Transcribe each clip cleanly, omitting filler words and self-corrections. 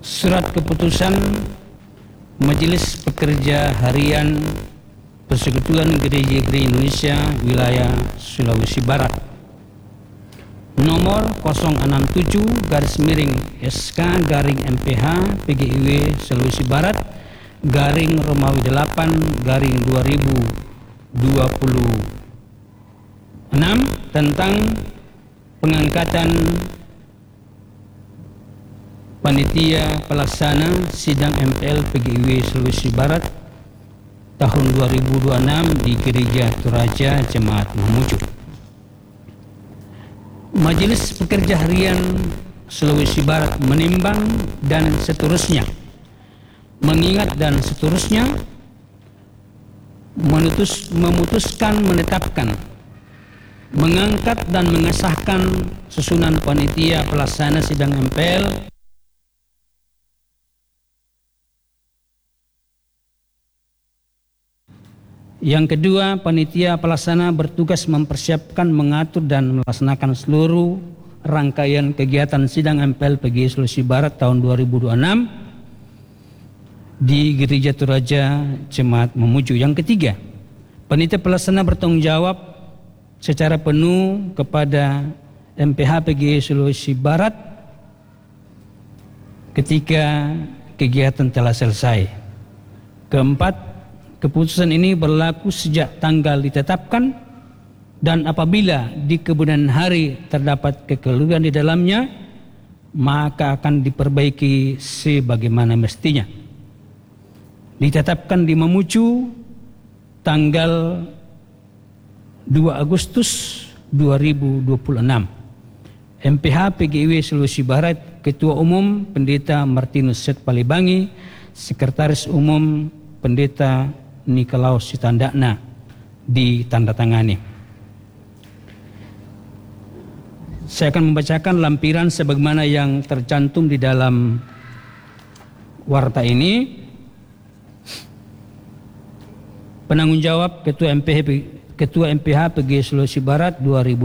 Surat keputusan Majelis Pekerja Harian Persekutuan Gereja-Gereja Indonesia Wilayah Sulawesi Barat nomor 067/SK/MPH PGIW Sulawesi Barat _Romawi 8/2026 tentang pengangkatan Panitia Pelaksana Sidang MPL PGIW Sulawesi Barat tahun 2026 di Gereja Toraja Jemaat Mamuju. Majelis Pekerja Harian Sulawesi Barat menimbang dan seterusnya, mengingat dan seterusnya, memutuskan menetapkan, mengangkat dan mengesahkan susunan Panitia Pelaksana Sidang MPL Yang kedua, panitia pelaksana bertugas mempersiapkan, mengatur, dan melaksanakan seluruh rangkaian kegiatan sidang MPL PGI Sulawesi Barat tahun 2026 di Gereja Toraja Jemaat Mamuju. Yang ketiga, panitia pelaksana bertanggung jawab secara penuh kepada MPH PGI Sulawesi Barat ketika kegiatan telah selesai. Keempat, keputusan ini berlaku sejak tanggal ditetapkan dan apabila di kemudian hari terdapat kekeliruan di dalamnya, maka akan diperbaiki sebagaimana mestinya. Ditetapkan di Mamuju tanggal 2 Agustus 2026. MPH PGIW Sulawesi Barat, Ketua Umum Pendeta Martinus Set Palibangi, Sekretaris Umum Pendeta Nikolaus Sitandakna ditandatangani. Saya akan membacakan lampiran sebagaimana yang tercantum di dalam warta ini. Penanggung jawab Ketua MPH PGI Sulawesi Barat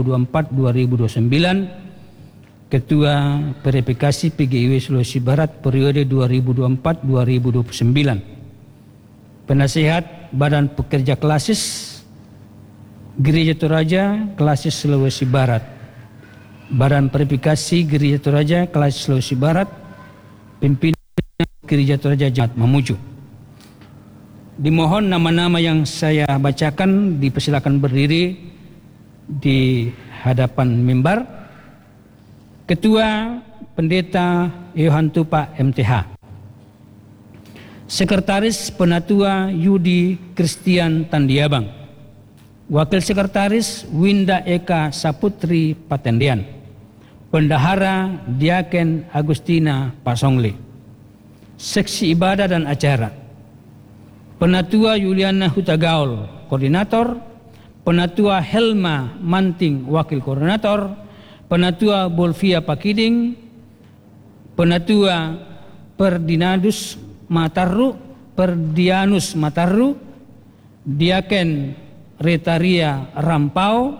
2024-2029, Ketua Verifikasi PGIW Sulawesi Barat periode 2024-2029. Penasihat Badan Pekerja Klasis Gereja Toraja Klasis Sulawesi Barat, Badan Verifikasi Gereja Toraja Klasis Sulawesi Barat, Pimpinan Gereja Toraja Jemaat Mamuju. Dimohon nama-nama yang saya bacakan dipersilakan berdiri di hadapan mimbar. Ketua Pendeta Yohan Tupa MTH, Sekretaris Penatua Yudi Christian Tandiabang, Wakil Sekretaris Winda Eka Saputri Patendian, Bendahara Diaken Agustina Pasongli, Seksi Ibadah dan Acara, Penatua Yuliana Hutagaul, Koordinator, Penatua Helma Manting, Wakil Koordinator, Penatua Bolvia Pakiding, Penatua Perdinadus Mataru, Perdianus Mataru, Diaken Retaria Rampau,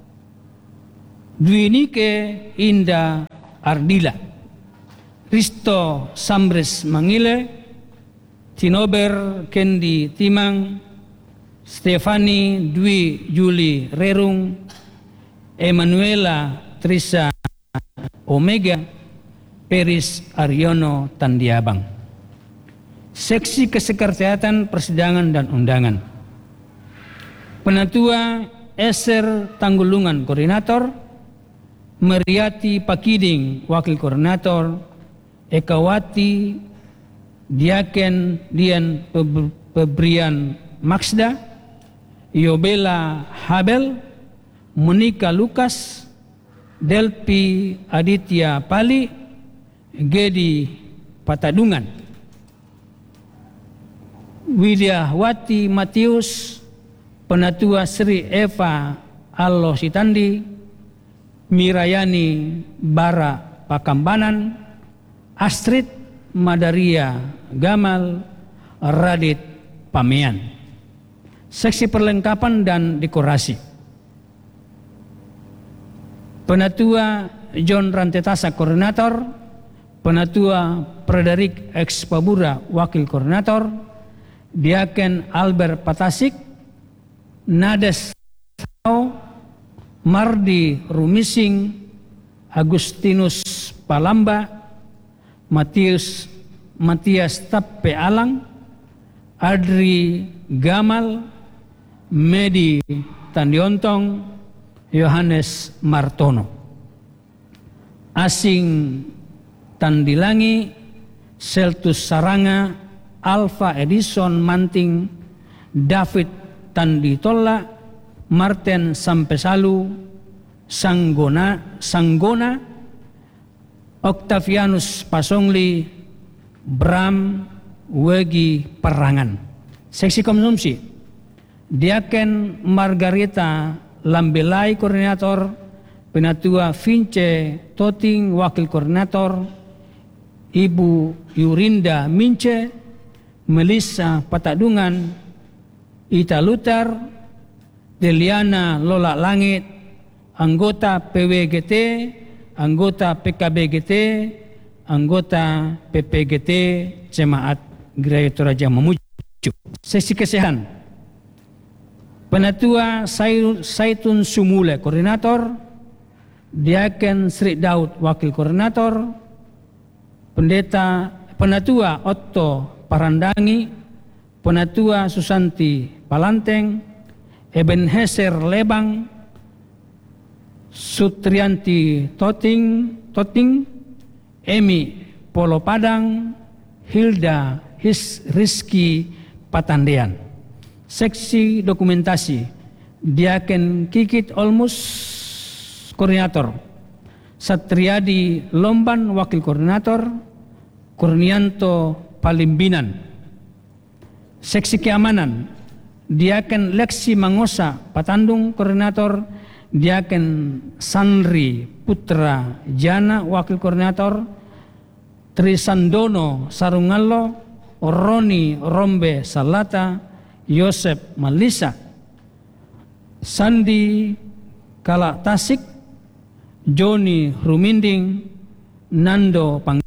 Dwinike Indah Ardila, Risto Sambres Mangile, Tinober Kendi Timang, Stefani Dwi Juli Rerung, Emanuela Trisa Omega, Peris Aryono Tandiabang. Seksi Kesekretariatan Persidangan dan Undangan, Penatua Eser Tanggulungan Koordinator, Meriati Pakiding Wakil Koordinator, Ekawati Diaken Dian Pebrian Maksda, Yobela Habel, Monika Lukas, Delpi Aditya Pali, Gedi Patadungan, Widyawati Matius, Penatua Sri Eva Allo Sitandi, Mirayani Bara Pakambanan, Astrid Madaria Gamal, Radit Pamean. Seksi perlengkapan dan dekorasi, Penatua John Rantetasa Koordinator, Penatua Frederick X. Pabura, Wakil Koordinator, Diaken Albert Patasik, Nades Mardi Rumising, Agustinus Palamba, Matias Tappe Alang, Adri Gamal, Medi Tandiontong, Yohanes Martono. Asing Tandilangi, Seltus Saranga, Alfa Edison Manting, David Tanditola, Martin Sampesalu, Sanggona, Octavianus Pasongli, Bram Wegi Perangan. Seksi konsumsi, Diaken Margarita Lambelai, Koordinator, Penatua Vince Toting, Wakil Koordinator, Ibu Yurinda Mince, Melissa Patadungan, Ita Lutar, Deliana Lola Langit, anggota PWGT, anggota PKBGT, anggota PPGT, Jemaat Gereja Toraja Mamuju. Sesi kesehatan, Penatua Saitun Sumule, Koordinator, Diaken Sri Daud, Wakil Koordinator, Penatua Otto Parandangi, Penatua Susanti Palanteng, Ebenezer Lebang, Sutrianti Toting, Emi Polo Padang, Hilda Rizky Patandean. Seksi dokumentasi, Diaken Kikit Olmus, Koordinator, Satriadi Lomban, Wakil Koordinator, Kurnianto Palimbinan. Seksi keamanan, Diaken Leksi Mangosa Patandung, Koordinator, Diaken Sanri Putra Jana, Wakil Koordinator, Trisandono Sarungallo, Roni Rombe Salata, Yosep Malisa, Sandi Kala Tasik, Joni Ruminding, Nando Pang